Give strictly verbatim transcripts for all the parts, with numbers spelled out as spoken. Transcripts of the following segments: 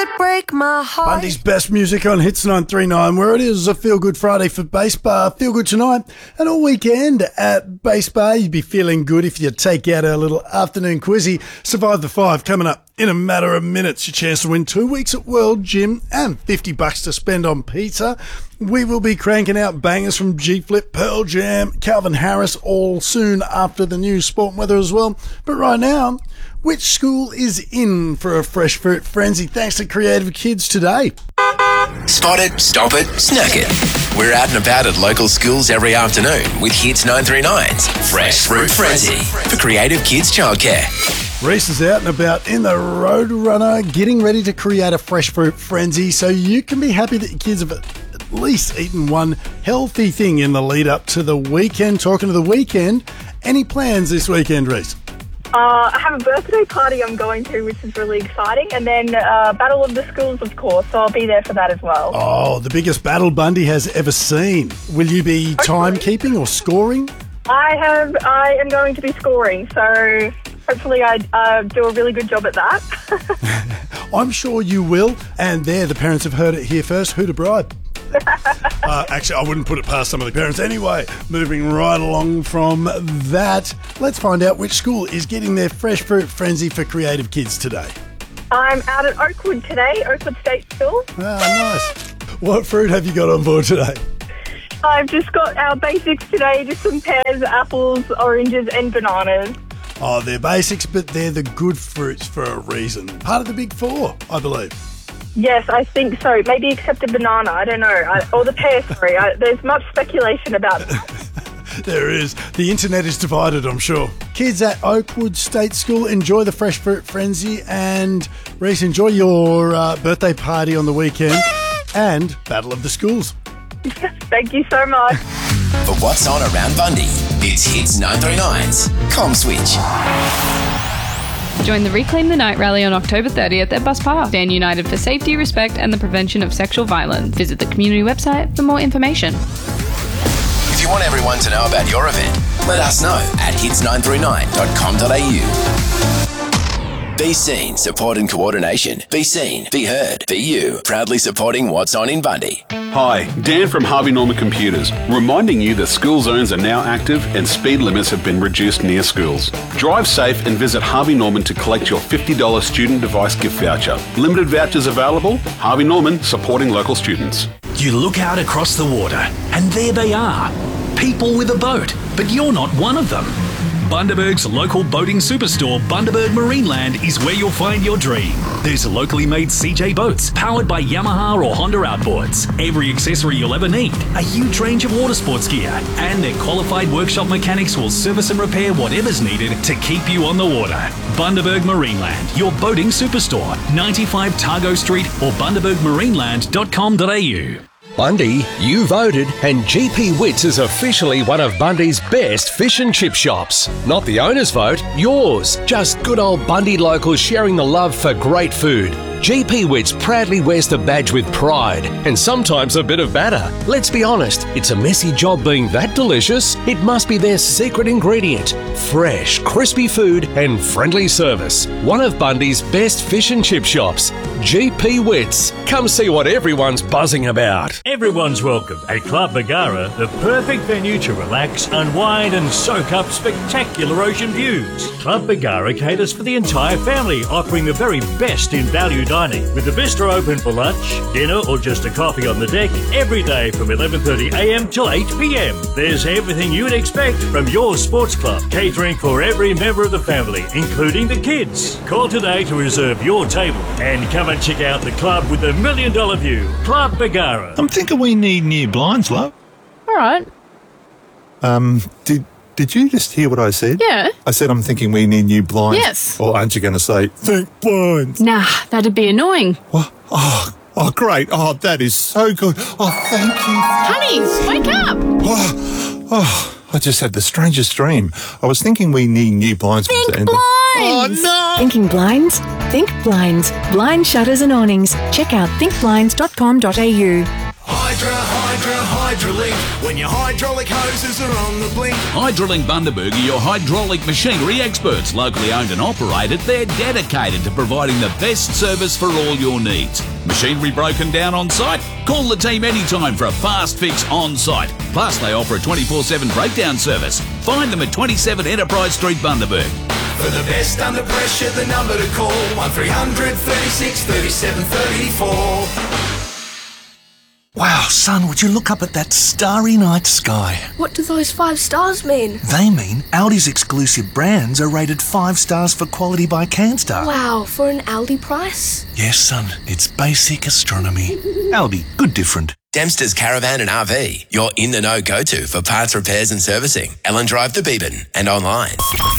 would break my heart. Bundy's best music on Hits nine three nine, where it is a Feel Good Friday for Base Bar. Feel Good tonight and all weekend at Base Bar. You'd be feeling good if you take out our little afternoon quizzy. Survive the Five coming up in a matter of minutes. Your chance to win two weeks at World Gym and fifty bucks to spend on pizza. We will be cranking out bangers from G-Flip, Pearl Jam, Calvin Harris, all soon after the news, sport and weather as well. But right now, which school is in for a fresh fruit frenzy thanks to Creative Kids today? Spot it, stop it, snack it. We're out and about at local schools every afternoon with Hits nine three nine's Fresh Fruit Frenzy for Creative Kids Childcare. Reese is out and about in the Roadrunner getting ready to create a fresh fruit frenzy so you can be happy that your kids have at least eaten one healthy thing in the lead up to the weekend. Talking to the weekend, any plans this weekend, Reese? Uh, I have a birthday party I'm going to, which is really exciting, and then uh, Battle of the Schools, of course, so I'll be there for that as well. Oh, the biggest battle Bundy has ever seen. Will you be timekeeping or scoring? I have. I am going to be scoring, so hopefully I uh, do a really good job at that. I'm sure you will, and there, the parents have heard it here first. Who to bribe? uh, actually, I wouldn't put it past some of the parents anyway. Moving right along from that, let's find out which school is getting their fresh fruit frenzy for Creative Kids today. I'm out at Oakwood today, Oakwood State School. Ah, nice. What fruit have you got on board today? I've just got our basics today, just some pears, apples, oranges and bananas. Oh, they're basics, but they're the good fruits for a reason. Part of the big four, I believe. Yes, I think so. Maybe except a banana. I don't know. I, or the pear, sorry. I, there's much speculation about that. There is. The internet is divided, I'm sure. Kids at Oakwood State School, enjoy the Fresh Fruit Frenzy. And, Reese, enjoy your uh, birthday party on the weekend and Battle of the Schools. Thank you so much. For what's on around Bundy, it's Hits nine three nine's Com Switch. Join the Reclaim the Night rally on October thirtieth at Bus Park. Stand united for safety, respect and the prevention of sexual violence. Visit the community website for more information. If you want everyone to know about your event, let us know at hits nine three nine dot com dot a u. Be seen, support and coordination. Be seen, be heard, be you. Proudly supporting what's on in Bundy. Hi, Dan from Harvey Norman Computers, reminding you that school zones are now active and speed limits have been reduced near schools. Drive safe and visit Harvey Norman to collect your fifty dollars student device gift voucher. Limited vouchers available. Harvey Norman, supporting local students. You look out across the water and there they are. People with a boat, but you're not one of them. Bundaberg's local boating superstore, Bundaberg Marineland, is where you'll find your dream. There's locally made C J boats powered by Yamaha or Honda outboards, every accessory you'll ever need, a huge range of water sports gear, and their qualified workshop mechanics will service and repair whatever's needed to keep you on the water. Bundaberg Marineland, your boating superstore, ninety-five Targo Street or bundaberg marineland dot com dot a u. Bundy, you voted, and G P Wits is officially one of Bundy's best fish and chip shops. Not the owner's vote, yours. Just good old Bundy locals sharing the love for great food. G P Wits proudly wears the badge with pride, and sometimes a bit of batter. Let's be honest, it's a messy job being that delicious. It must be their secret ingredient. Fresh, crispy food and friendly service. One of Bundy's best fish and chip shops. G P Wits. Come see what everyone's buzzing about. Everyone's welcome at Club Bagara, the perfect venue to relax, unwind and soak up spectacular ocean views. Club Bagara caters for the entire family, offering the very best in value dining, with the bistro open for lunch, dinner or just a coffee on the deck every day from eleven thirty a m till eight p m. There's everything you'd expect from your sports club, catering for every member of the family, including the kids. Call today to reserve your table and come and check out the club with the million dollar view, Club Bagara. I'm thinking we need new blinds, love. All right. Um, did did you just hear what I said? Yeah. I said I'm thinking we need new blinds. Yes. Or aren't you going to say, think blinds? Nah, that'd be annoying. What? Oh, oh, great. Oh, that is so good. Oh, thank you. Honey, wake up. Oh, oh, I just had the strangest dream. I was thinking we need new blinds. Think for the blinds. Oh, no. Thinking blinds? Think blinds. Blind shutters and awnings. Check out think blinds dot com dot a u. I Extra Hydra Hydralink. When your hydraulic hoses are on the blink. Hydralink Bundaberg are your hydraulic machinery experts. Locally owned and operated, they're dedicated to providing the best service for all your needs. Machinery broken down on site? Call the team anytime for a fast fix on site. Plus, they offer a twenty-four seven breakdown service. Find them at twenty-seven Enterprise Street, Bundaberg. For the best under pressure, the number to call, one three hundred thirty-six thirty-seven thirty-four. Wow, son, would you look up at that starry night sky? What do those five stars mean? They mean Aldi's exclusive brands are rated five stars for quality by CanStar. Wow, for an Aldi price? Yes, son, it's basic astronomy. Aldi, good different. Dempster's Caravan and R V, your in-the-know go-to for parts repairs and servicing. Ellen Drive to Beeban and online.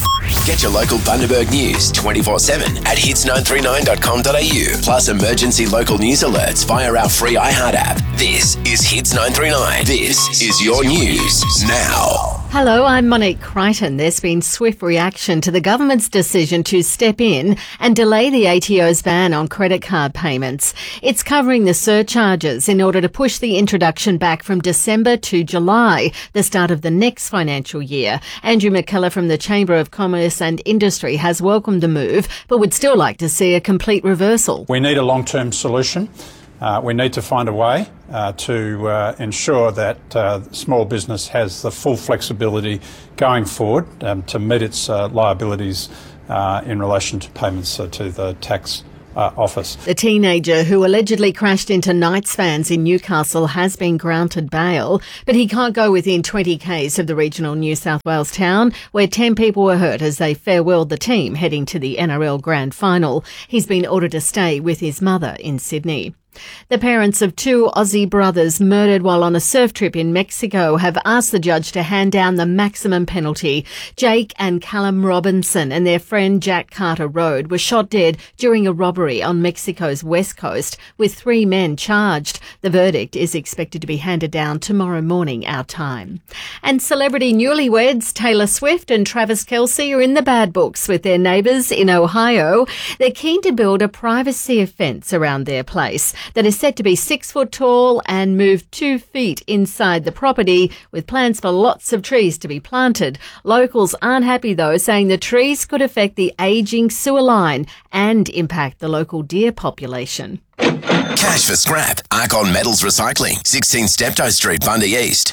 Get your local Bundaberg news twenty-four seven at hits nine three nine dot com dot a u, plus emergency local news alerts via our free iHeart app. This is Hits nine three nine. This is your news now. Hello, I'm Monique Crichton. There's been swift reaction to the government's decision to step in and delay the A T O's ban on credit card payments. It's covering the surcharges in order to push the introduction back from December to July, the start of the next financial year. Andrew McKellar from the Chamber of Commerce and Industry has welcomed the move, but would still like to see a complete reversal. We need a long-term solution. Uh, we need to find a way uh, to uh, ensure that uh, small business has the full flexibility going forward um, to meet its uh, liabilities uh, in relation to payments uh, to the tax uh, office. The teenager who allegedly crashed into Knights fans in Newcastle has been granted bail, but he can't go within twenty kays of the regional New South Wales town, where ten people were hurt as they farewelled the team heading to the N R L Grand Final. He's been ordered to stay with his mother in Sydney. The parents of two Aussie brothers murdered while on a surf trip in Mexico have asked the judge to hand down the maximum penalty. Jake and Callum Robinson and their friend Jack Carter Road were shot dead during a robbery on Mexico's west coast, with three men charged. The verdict is expected to be handed down tomorrow morning our time. And celebrity newlyweds Taylor Swift and Travis Kelce are in the bad books with their neighbours in Ohio. They're keen to build a privacy fence around their place that is set to be six foot tall and move two feet inside the property, with plans for lots of trees to be planted. Locals aren't happy though, saying the trees could affect the ageing sewer line and impact the local deer population. Cash for scrap. Arcon Metals Recycling, sixteen Steptoe Street, Bundy East.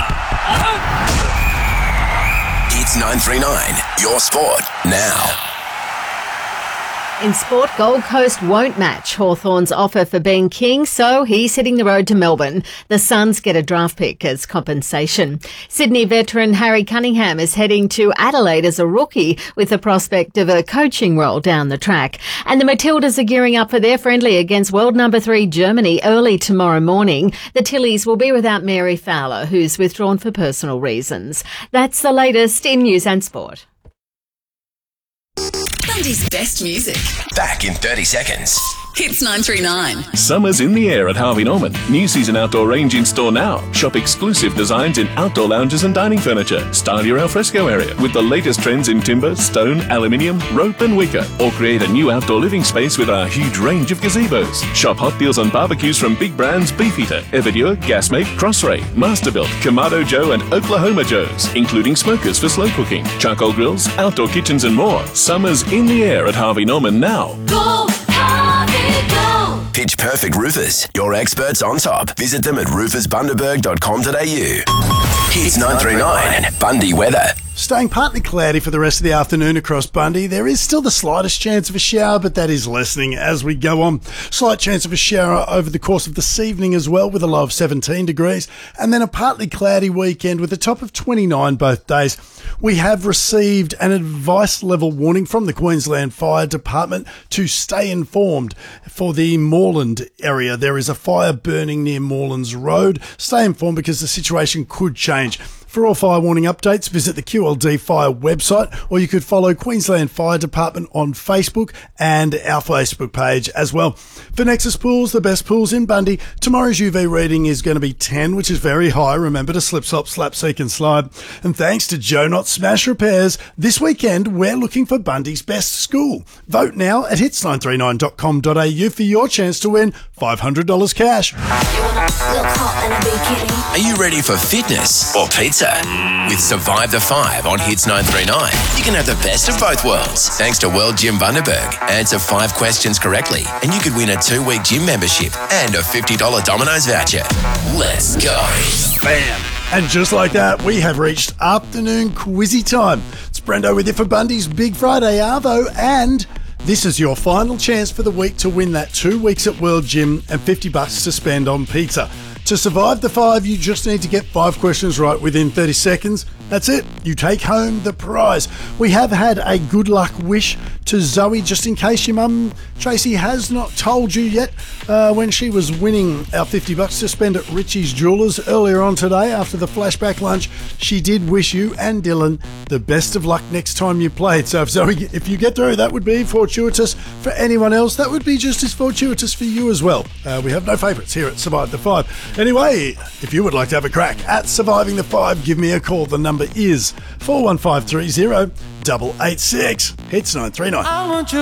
Hits nine three nine. Your sport now. In sport, Gold Coast won't match Hawthorn's offer for Ben King, so he's hitting the road to Melbourne. The Suns get a draft pick as compensation. Sydney veteran Harry Cunningham is heading to Adelaide as a rookie, with the prospect of a coaching role down the track. And the Matildas are gearing up for their friendly against world number three Germany early tomorrow morning. The Tillies will be without Mary Fowler, who's withdrawn for personal reasons. That's the latest in news and sport. Bundy's best music. Back in thirty seconds. Hits nine three nine. Summer's in the air at Harvey Norman. New season outdoor range in store now. Shop exclusive designs in outdoor lounges and dining furniture. Style your alfresco area with the latest trends in timber, stone, aluminium, rope and wicker. Or create a new outdoor living space with our huge range of gazebos. Shop hot deals on barbecues from big brands Beefeater, Everdure, Gasmate, Crossray, Masterbuilt, Kamado Joe and Oklahoma Joe's, including smokers for slow cooking, charcoal grills, outdoor kitchens and more. Summer's in the air at Harvey Norman now. Go, Harvey, go! Pitch Perfect Roofers, your experts on top. Visit them at roofers bundaberg dot com dot a u. Hits nine three nine. Bundy weather. Staying partly cloudy for the rest of the afternoon across Bundy. There is still the slightest chance of a shower, but that is lessening as we go on. Slight chance of a shower over the course of this evening as well, with a low of seventeen degrees. And then a partly cloudy weekend with a top of twenty-nine both days. We have received an advice level warning from the Queensland Fire Department to stay informed for the Moreland area. There is a fire burning near Morelands Road. Stay informed because the situation could change. For all fire warning updates, visit the Q L D Fire website, or you could follow Queensland Fire Department on Facebook and our Facebook page as well. For Nexus Pools, the best pools in Bundy, tomorrow's U V reading is going to be ten, which is very high. Remember to slip, slop, slap, seek and slide. And thanks to Joe Knott Smash Repairs, this weekend we're looking for Bundy's best school. Vote now at hits nine three nine dot com dot a u for your chance to win five hundred dollars cash. Are you ready for fitness or pizza? With Survive the Five on Hits nine three nine, you can have the best of both worlds. Thanks to World Gym Bundaberg. Answer five questions correctly, and you could win a two-week gym membership and a fifty dollars Domino's voucher. Let's go. Bam. And just like that, we have reached afternoon quizzy time. It's Brendo with you for Bundy's Big Friday Arvo, and this is your final chance for the week to win that two weeks at World Gym and fifty bucks to spend on pizza. To survive the five, you just need to get five questions right within thirty seconds. That's it. You take home the prize. We have had a good luck wish to Zoe, just in case your mum, Tracy, has not told you yet. Uh, when she was winning our fifty bucks to spend at Richie's Jewelers earlier on today after the flashback lunch, she did wish you and Dylan the best of luck next time you played. So if Zoe, if you get through, that would be fortuitous. For anyone else, that would be just as fortuitous for you as well. Uh, we have no favourites here at Survive the Five. Anyway, if you would like to have a crack at Surviving the Five, give me a call. The number is four one five three zero eight eight six. Hits nine three nine.